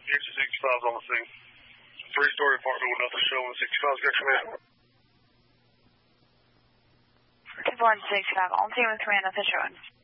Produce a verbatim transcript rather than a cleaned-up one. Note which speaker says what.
Speaker 1: Houston sixty-five's on the scene. Three-story apartment with nothing showing. sixty-five's got command.
Speaker 2: Triple one sixty-five, on scene with command, nothing showing.